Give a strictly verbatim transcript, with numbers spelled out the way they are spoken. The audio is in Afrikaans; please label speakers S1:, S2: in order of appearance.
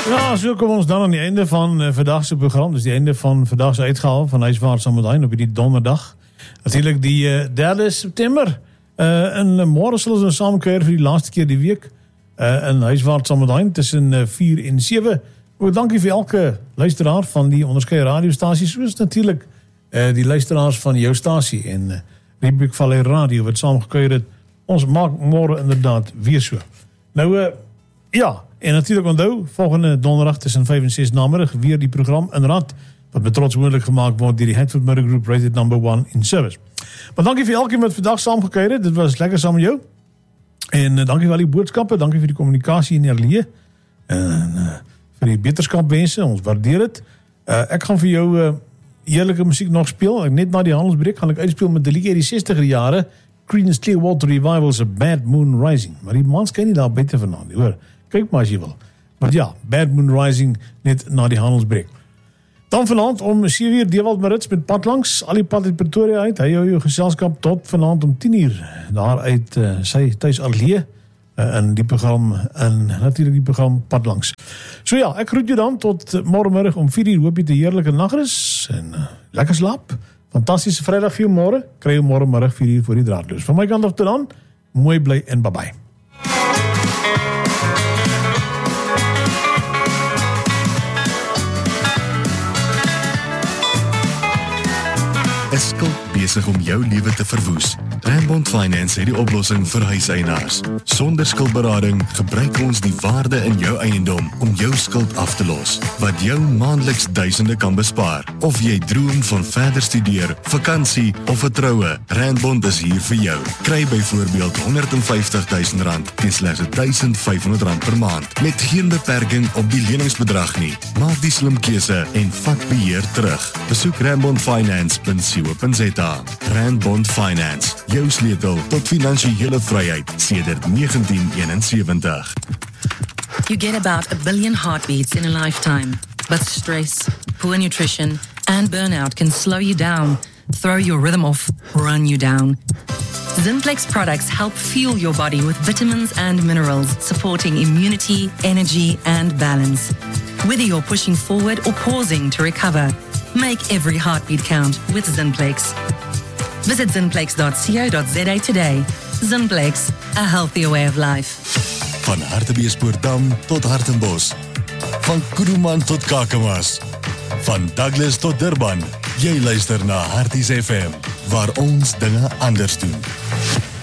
S1: Ja, so kom ons dan aan die einde van uh, vandag se program. Dus die einde van vandag se uitgawe van Huiswaarts Samuel op die donderdag. Natuurlik die uh, derde September. Uh, en uh, môre sal ons nou saamkuier vir die laaste keer die week. Uh, in Huiswaarts Samuel tussen uh, vier en sewe. Ook dankie vir elke luisteraar van die onderskeie radiostasies. Soos natuurlik uh, die luisteraars van jou stasie en uh, Riebeek Vallei Radio wat saamgekuier het. Ons maak môre inderdaad weer so. Nou, uh, ja, en natuurlijk onthou, volgende donderdag tussen vyf en ses namiddag weer die program in Rad, wat met trots moontlik gemaakt wordt deur die Hatfield Motor Group, rated number one in service. Maar dankie vir elkeen wat vandag saamgekuier het. Dit was lekker saam met jou. En uh, dankie vir al die boodskappe, dankie vir die kommunikasie in Erlee. En uh, vir die beterskapwense, ons waardeer het. Uh, ek gaan vir jou uh, heerlijke muziek nog speel. Ek, net na die handelsbreek gaan ek uitspeel met die liedjie uit die sestiger jare. Creedence Clearwater Revival's A Bad Moon Rising. Maar die man skyn nie daar buite vanaand, hoor. Kyk maar as jy wil. Maar ja, Bad Moon Rising net na die handelsbreek. Dan vanaand om sewe uur Dewald Marits met pad langs. Al die pad uit Pretoria uit. Hy hou jou geselskap tot vanaand om tien uur. Daar uit uh, sy thuis Arlee. Uh, in die program, en natuurlijk die program pad langs. So ja, ek groet jou dan tot morgenmiddag om vier uur. Hoop jy te heerlijke nagrus. En uh, lekker slaap. Fantastische vrijdag vir jou môre. Kry jou morgenmiddag vier uur voor die draadloos. Van my kant af tot dan. Mooi bly en bye bye.
S2: Is skuld besig om jou lewe te verwoes? Randbond Finance het die oplossing vir huiseienaars. Sonder skuldberading gebruik ons die waarde in jou eiendom om jou skuld af te los, wat jou maandeliks duisende kan bespaar. Of jy droom van verder studeer, vakansie of 'n troue, Randbond is hier vir jou. Kry byvoorbeeld honderd en vyftig duisend rand teen slegs duisend vyf honderd rand per maand, met geen beperking op die leningsbedrag nie. Maak die slim keuse en vat beheer terug. Besoek randbond finance punt co punt za. Randbond Finance, jou sleutel tot finansiële vryheid sedert negentien eenensewentig.
S3: You get about a billion heartbeats in a lifetime, but stress, poor nutrition, and burnout can slow you down, throw your rhythm off, run you down. Zinplex products help fuel your body with vitamins and minerals, supporting immunity, energy, and balance. Whether you're pushing forward or pausing to recover, make every heartbeat count with Zinplex. Visit zinplex dot co dot za today. Zinplex, a healthier way of life.
S2: Van Hartbeespoortdam tot Hartenbos. Van Kuruman tot Kakamas. Van Douglas tot Durban. Jy luister na Harties F M, waar ons dinge anders doen.